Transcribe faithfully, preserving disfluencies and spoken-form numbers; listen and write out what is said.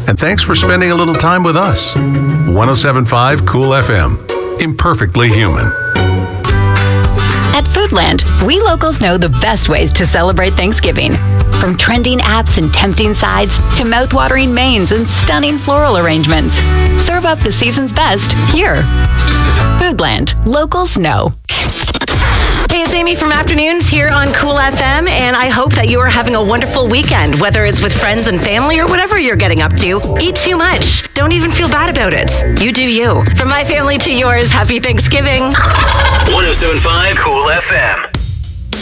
And thanks for spending a little time with us. one oh seven point five Cool F M. Imperfectly human. At Foodland, we locals know the best ways to celebrate Thanksgiving. From trending apps and tempting sides to mouth-watering mains and stunning floral arrangements. Serve up the season's best here. Foodland. Locals know. Hey, it's Amy from Afternoons here on Cool F M, and I hope that you are having a wonderful weekend, whether it's with friends and family or whatever you're getting up to. Eat too much. Don't even feel bad about it. You do you. From my family to yours, happy Thanksgiving. one oh seven point five Cool F M.